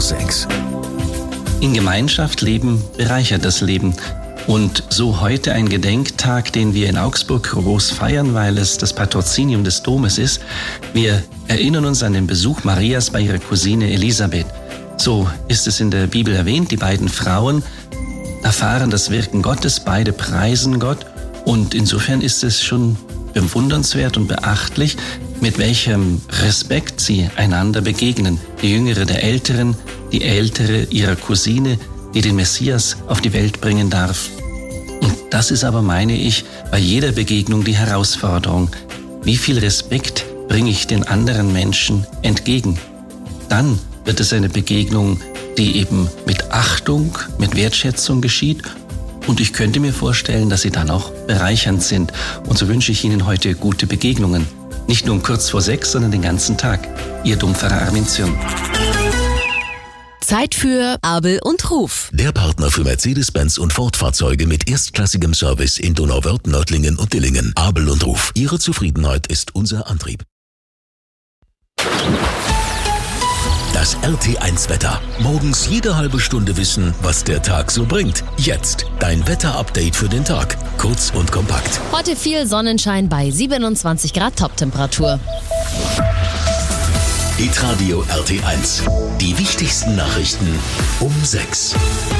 6. In Gemeinschaft leben bereichert das Leben. Und so heute ein Gedenktag, den wir in Augsburg groß feiern, weil es das Patrozinium des Domes ist. Wir erinnern uns an den Besuch Marias bei ihrer Cousine Elisabeth. So ist es in der Bibel erwähnt. Die beiden Frauen erfahren das Wirken Gottes, beide preisen Gott. Und insofern ist es schon bewundernswert und beachtlich, mit welchem Respekt sie einander begegnen. Die Jüngere der Älteren, die Ältere ihrer Cousine, die den Messias auf die Welt bringen darf. Und das ist aber, meine ich, bei jeder Begegnung die Herausforderung. Wie viel Respekt bringe ich den anderen Menschen entgegen? Dann wird es eine Begegnung, die eben mit Achtung, mit Wertschätzung geschieht. Und ich könnte mir vorstellen, dass sie dann auch bereichernd sind. Und so wünsche ich Ihnen heute gute Begegnungen. Nicht nur um kurz vor 6, sondern den ganzen Tag. Ihr Dompfarrer Armin Zürn. Zeit für Abel und Ruf. Der Partner für Mercedes-Benz und Ford-Fahrzeuge mit erstklassigem Service in Donauwörth, Nördlingen und Dillingen. Abel und Ruf. Ihre Zufriedenheit ist unser Antrieb. Das RT1-Wetter. Morgens jede halbe Stunde wissen, was der Tag so bringt. Jetzt dein Wetter-Update für den Tag. Kurz und kompakt. Heute viel Sonnenschein bei 27 Grad Toptemperatur. Hitradio RT1. Die wichtigsten Nachrichten um 6.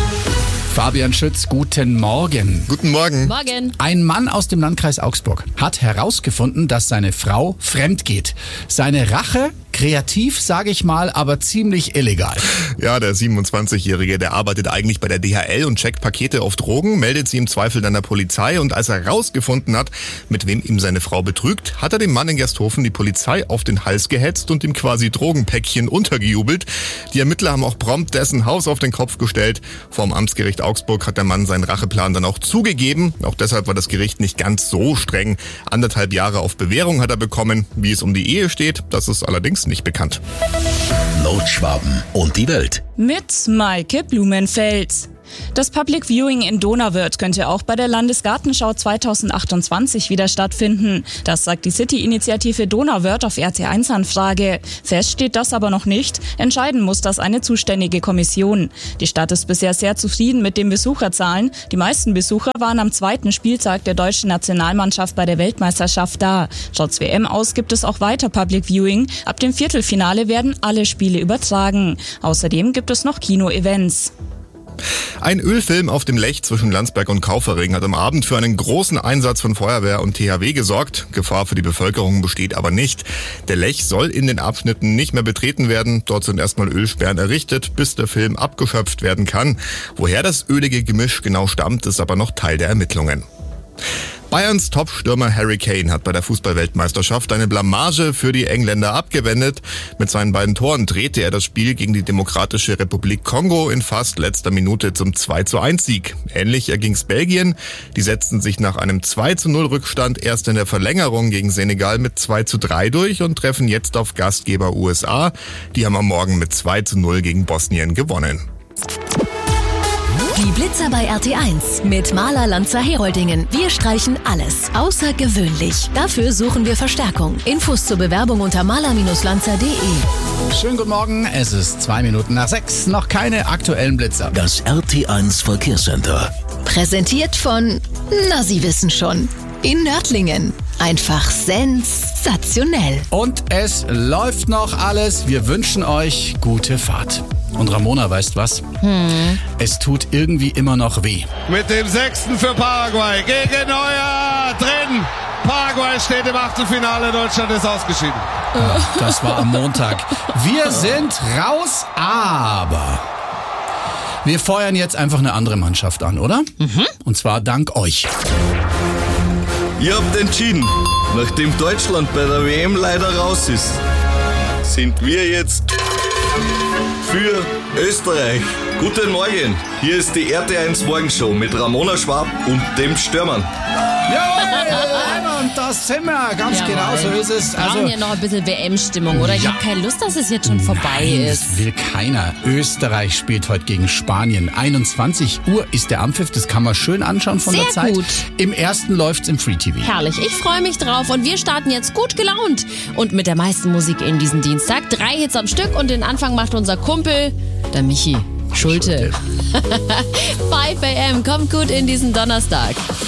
Fabian Schütz, guten Morgen. Guten Morgen. Morgen. Ein Mann aus dem Landkreis Augsburg hat herausgefunden, dass seine Frau fremd geht. Seine Rache, kreativ, sage ich mal, aber ziemlich illegal. Ja, der 27-Jährige, der arbeitet eigentlich bei der DHL und checkt Pakete auf Drogen, meldet sie im Zweifel dann der Polizei und als er herausgefunden hat, mit wem ihm seine Frau betrügt, hat er dem Mann in Gersthofen die Polizei auf den Hals gehetzt und ihm quasi Drogenpäckchen untergejubelt. Die Ermittler haben auch prompt dessen Haus auf den Kopf gestellt. Vorm Amtsgericht Augsburg hat der Mann seinen Racheplan dann auch zugegeben. Auch deshalb war das Gericht nicht ganz so streng. 1,5 Jahre auf Bewährung hat er bekommen. Wie es um die Ehe steht, das ist allerdings nicht bekannt. Nordschwaben und die Welt. Mit Maike Blumenfeld. Das Public Viewing in Donauwörth könnte auch bei der Landesgartenschau 2028 wieder stattfinden. Das sagt die City-Initiative Donauwörth auf RT1-Anfrage. Fest steht das aber noch nicht. Entscheiden muss das eine zuständige Kommission. Die Stadt ist bisher sehr zufrieden mit den Besucherzahlen. Die meisten Besucher waren am 2. Spieltag der deutschen Nationalmannschaft bei der Weltmeisterschaft da. Trotz WM aus gibt es auch weiter Public Viewing. Ab dem Viertelfinale werden alle Spiele übertragen. Außerdem gibt es noch Kino-Events. Ein Ölfilm auf dem Lech zwischen Landsberg und Kaufering hat am Abend für einen großen Einsatz von Feuerwehr und THW gesorgt. Gefahr für die Bevölkerung besteht aber nicht. Der Lech soll in den Abschnitten nicht mehr betreten werden. Dort sind erstmal Ölsperren errichtet, bis der Film abgeschöpft werden kann. Woher das ölige Gemisch genau stammt, ist aber noch Teil der Ermittlungen. Bayerns Top-Stürmer Harry Kane hat bei der Fußball-Weltmeisterschaft eine Blamage für die Engländer abgewendet. Mit seinen beiden Toren drehte er das Spiel gegen die Demokratische Republik Kongo in fast letzter Minute zum 2:1-Sieg. Ähnlich erging's Belgien. Die setzten sich nach einem 2:0-Rückstand erst in der Verlängerung gegen Senegal mit 2:3 durch und treffen jetzt auf Gastgeber USA. Die haben am Morgen mit 2:0 gegen Bosnien gewonnen. Die Blitzer bei RT1 mit Maler Lanzer Heroldingen. Wir streichen alles außergewöhnlich. Dafür suchen wir Verstärkung. Infos zur Bewerbung unter maler-lanzer.de. Schönen guten Morgen, es ist 2 Minuten nach 6. Noch keine aktuellen Blitzer. Das RT1 Verkehrscenter. Präsentiert von, na Sie wissen schon, in Nördlingen. Einfach sensationell. Und es läuft noch alles. Wir wünschen euch gute Fahrt. Und Ramona, weißt was? Es tut irgendwie immer noch weh. Mit dem 6. für Paraguay gegen Neuer drin. Paraguay steht im Achtelfinale, Deutschland ist ausgeschieden. Das war am Montag. Wir sind raus, aber wir feuern jetzt einfach eine andere Mannschaft an, oder? Und zwar dank euch. Ihr habt entschieden, nachdem Deutschland bei der WM leider raus ist, sind wir jetzt für Österreich. Guten Morgen, hier ist die RT1 Morgenshow mit Ramona Schwab und dem Stürmann. Ja, und das sind wir. Ganz genau so ist es. Wir brauchen ja noch ein bisschen WM-Stimmung, oder? Ich habe keine Lust, dass es jetzt schon vorbei ist. Das will keiner. Österreich spielt heute gegen Spanien. 21 Uhr ist der Anpfiff. Das kann man schön anschauen von Sehr der Zeit. gut. Im ersten läuft's im Free TV. Herrlich, ich freue mich drauf und wir starten jetzt gut gelaunt und mit der meisten Musik in diesen Dienstag. 3 Hits am Stück und den Anfang macht unser Kumpel Der Michi Schulte. 5 AM, kommt gut in diesen Donnerstag.